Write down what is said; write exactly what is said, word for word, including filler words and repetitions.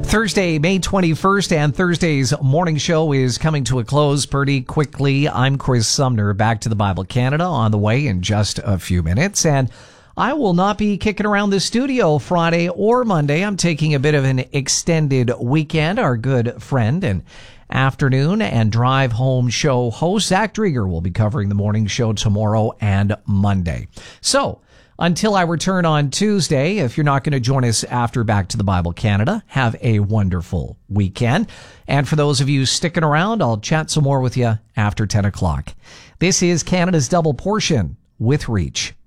Thursday, May twenty-first, and Thursday's morning show is coming to a close pretty quickly. I'm Chris Sumner, back to the Bible Canada on the way in just a few minutes, and I will not be kicking around the studio Friday or Monday. I'm taking a bit of an extended weekend. Our good friend and afternoon and drive home show host Zach Drieger will be covering the morning show tomorrow and Monday. So, until I return on Tuesday, if you're not going to join us after Back to the Bible Canada, have a wonderful weekend. And for those of you sticking around, I'll chat some more with you after ten o'clock. This is Canada's Double Portion with Reach.